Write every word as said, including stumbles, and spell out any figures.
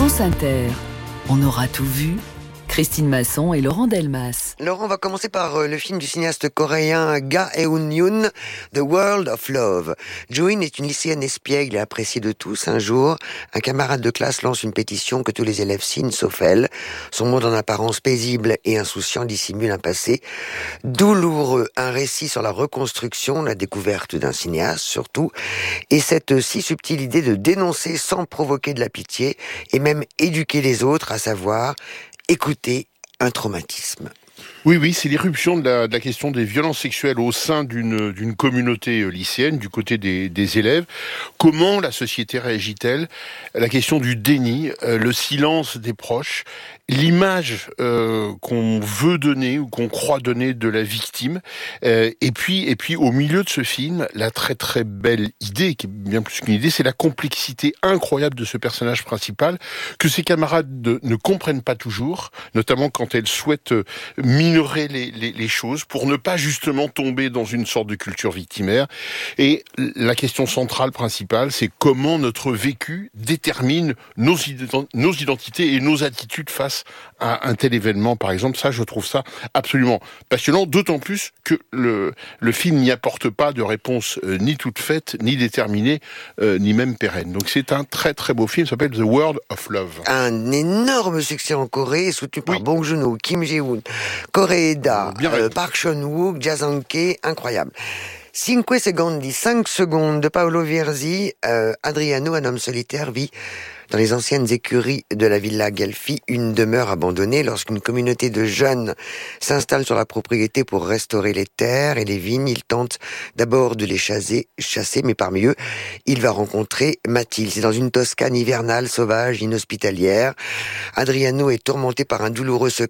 France Inter, on aura tout vu. Christine Masson et Laurent Delmas. Laurent, on va commencer par euh, le film du cinéaste coréen Ga Eun-yoon, The World of Love. Jo-in est une lycéenne espiègle et appréciée de tous. Un jour, un camarade de classe lance une pétition que tous les élèves signent, sauf elle. Son monde en apparence paisible et insouciant dissimule un passé douloureux. Un récit sur la reconstruction, la découverte d'un cinéaste surtout, et cette si subtile idée de dénoncer sans provoquer de la pitié et même éduquer les autres, à savoir écouter un traumatisme. Oui, oui, c'est l'irruption de la, de la question des violences sexuelles au sein d'une, d'une communauté lycéenne, du côté des, des élèves. Comment la société réagit-elle ? La question du déni, euh, le silence des proches, l'image euh, qu'on veut donner ou qu'on croit donner de la victime. Euh, et puis, et puis, au milieu de ce film, la très très belle idée, qui est bien plus qu'une idée, c'est la complexité incroyable de ce personnage principal, que ses camarades de, ne comprennent pas toujours, notamment quand elle souhaite euh, minorer les, les, les choses pour ne pas justement tomber dans une sorte de culture victimaire. Et la question centrale principale, c'est comment notre vécu détermine nos, ident- nos identités et nos attitudes face à un tel événement, par exemple. Ça, je trouve ça absolument passionnant, d'autant plus que le, le film n'y apporte pas de réponse euh, ni toute faite, ni déterminée, euh, ni même pérenne. Donc c'est un très très beau film, ça s'appelle The World of Love. Un énorme succès en Corée, soutenu par Oui. Bong Joon-ho, Kim Jae-woon, Koreeda, Bien euh, raison. Park Chan-wook, Ja Sang-tae, incroyable. Cinque secondi, cinq secondes de Paolo Vierzi, euh, Adriano, un homme solitaire, vit dans les anciennes écuries de la Villa Gelfi, une demeure abandonnée. Lorsqu'une communauté de jeunes s'installe sur la propriété pour restaurer les terres et les vignes, il tente d'abord de les chasser, chasser, mais parmi eux, il va rencontrer Mathilde. C'est dans une Toscane hivernale, sauvage, inhospitalière. Adriano est tourmenté par un douloureux secret